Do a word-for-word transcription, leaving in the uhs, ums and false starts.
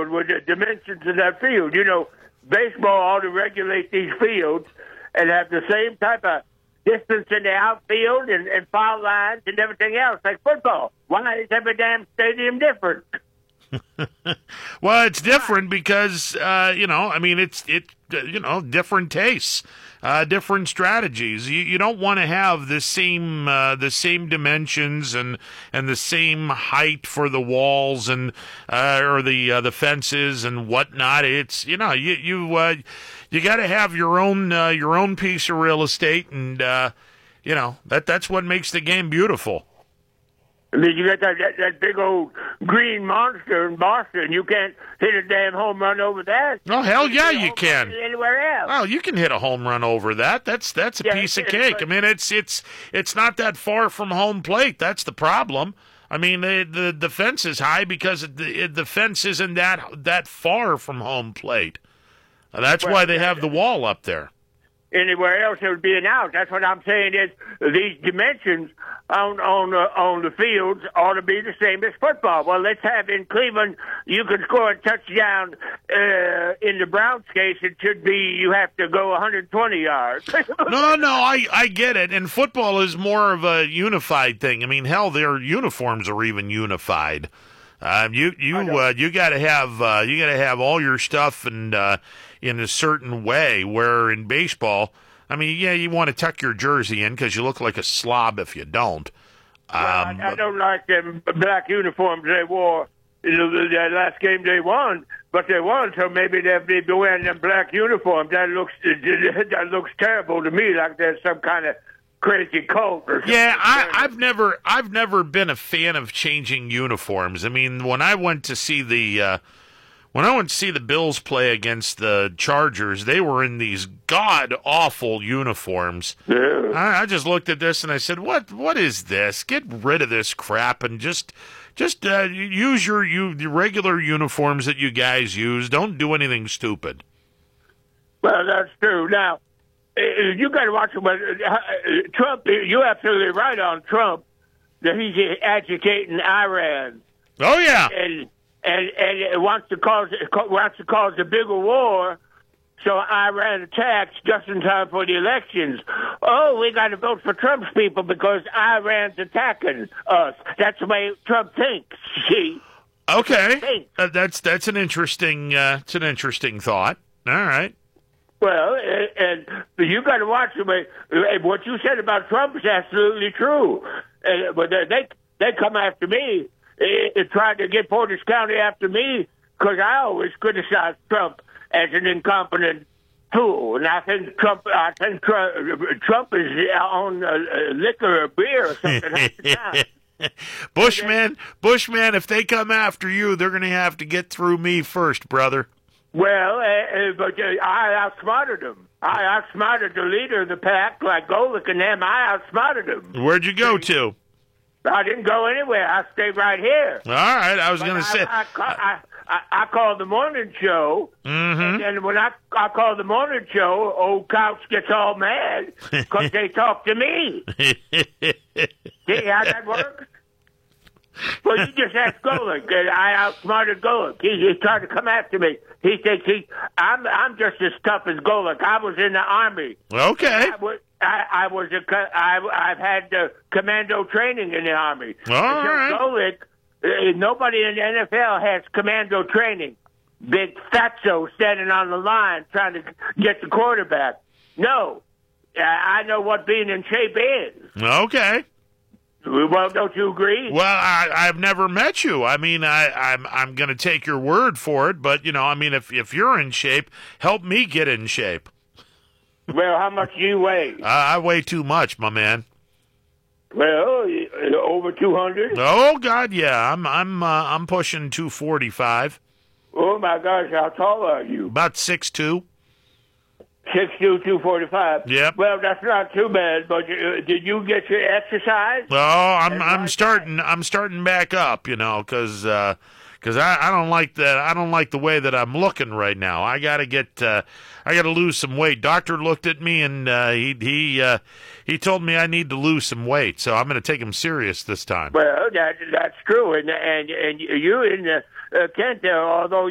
field with the dimensions of that field. You know, baseball ought to regulate these fields and have the same type of distance in the outfield and, and foul lines and everything else like football. Why is every damn stadium different? Well, it's different because, uh, you know, I mean, it's, it, you know, different tastes, uh, different strategies. You, you don't want to have the same, uh, the same dimensions and, and the same height for the walls and, uh, or the, uh, the fences and whatnot. It's, you know, you, you, uh, you got to have your own, uh, your own piece of real estate. And, uh, you know, that, that's what makes the game beautiful. I mean, you got that, that that big old green monster in Boston. You can't hit a damn home run over that. Oh, hell yeah, you, you can. Anywhere else. Oh, you can hit a home run over that. That's that's a yeah, piece of cake. I mean, it's it's it's not that far from home plate. That's the problem. I mean, the the, the fence is high because the the fence isn't that that far from home plate. That's well, why they have the wall up there. Anywhere else, it would be an out. That's what I'm saying is these dimensions on on uh, on the fields ought to be the same as football. Well, let's have in Cleveland, you can score a touchdown. Uh, in the Browns' case, it should be you have to go one hundred twenty yards. no, no, I I get it. And football is more of a unified thing. I mean, hell, their uniforms are even unified. Um, you you uh, you got to have uh, you got to have all your stuff and. Uh, in a certain way, where in baseball, I mean, yeah, you want to tuck your jersey in because you look like a slob if you don't. Um, well, I, I don't like them black uniforms they wore in the, the last game they won, but they won, so maybe they'll be wearing them black uniforms. That looks that looks terrible to me, like there's some kind of crazy cult or something. Yeah, I, I've never I've never been a fan of changing uniforms. I mean, when I went to see the uh, When I went to see the Bills play against the Chargers, they were in these god-awful uniforms. Yeah. I, I just looked at this and I said, "What? What is this? Get rid of this crap and just, just uh, use your you the regular uniforms that you guys use. Don't do anything stupid." Well, that's true. Now, you got to watch it. But Trump, you're absolutely right on Trump that he's agitating Iran. Oh yeah. And, And and it wants to cause wants to cause a bigger war, so Iran attacks just in time for the elections. Oh, we got to vote for Trump's people because Iran's attacking us. That's the way Trump thinks. See? Okay, thinks. Uh, that's that's an interesting uh, it's an interesting thought. All right. Well, and, and you got to watch the way what you said about Trump is absolutely true. Uh, but they they come after me. It tried to get Portage County after me because I always criticize Trump as an incompetent fool, and I think Trump. I think Trump, Trump is on uh, liquor or beer or something. Bushman, Bushman, if they come after you, they're going to have to get through me first, brother. Well, uh, but uh, I outsmarted them. I outsmarted the leader of the pack, like Golick and them. I outsmarted them. Where'd you go to? I didn't go anywhere. I stayed right here. All right, I was going to say. I, I, I, I, I called the morning show, mm-hmm. and then when I, I called the morning show, old Couch gets all mad because they talk to me. See how that works? Well, you just asked Golick, and I outsmarted Golick. He, he's trying to come after me. He thinks he, I'm, I'm just as tough as Golick. I was in the Army. Okay. I was, I, I was a, I, I've had uh, commando training in the Army. All right. Golick, uh, nobody in the N F L has commando training. Big fatso standing on the line trying to get the quarterback. No, I, I know what being in shape is. Okay. Well, don't you agree? Well, I, I've never met you. I mean, I, I'm I'm going to take your word for it, but you know, I mean, if if you're in shape, help me get in shape. Well, how much do you weigh? Uh, I weigh too much, my man. Well, over two hundred. Oh God, yeah, I'm I'm uh, I'm pushing two forty five. Oh my gosh, how tall are you? About six two. Six two, two forty five. Yep. Well, that's not too bad. But uh, did you get your exercise? Oh, I'm I'm starting I'm starting back up, you know, because uh, cause I, I don't like that. I don't like the way that I'm looking right now. I gotta get uh, I gotta lose some weight. Doctor looked at me and uh, he he uh, he told me I need to lose some weight. So I'm gonna take him serious this time. Well, that that's true, and and and you in uh, Kent, although.